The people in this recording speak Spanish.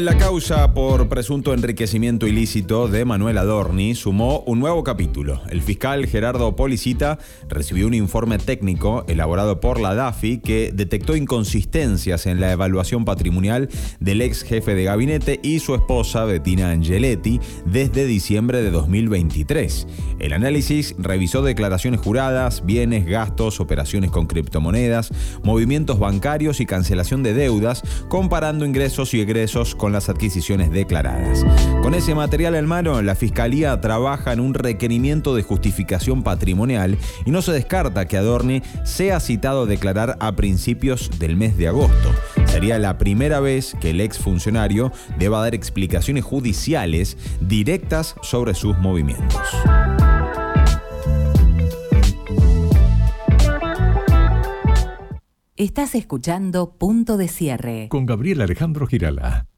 La causa por presunto enriquecimiento ilícito de Manuel Adorni sumó un nuevo capítulo. El fiscal Gerardo Policita recibió un informe técnico elaborado por la DAFI que detectó inconsistencias en la evaluación patrimonial del ex jefe de gabinete y su esposa Bettina Angeletti desde diciembre de 2023. El análisis revisó declaraciones juradas, bienes, gastos, operaciones con criptomonedas, movimientos bancarios y cancelación de deudas, comparando ingresos y egresos con las adquisiciones declaradas. Con ese material en mano, la Fiscalía trabaja en un requerimiento de justificación patrimonial y no se descarta que Adorni sea citado a declarar a principios del mes de agosto. Sería la primera vez que el exfuncionario deba dar explicaciones judiciales directas sobre sus movimientos. Estás escuchando Punto de Cierre con Gabriel Alejandro Girala.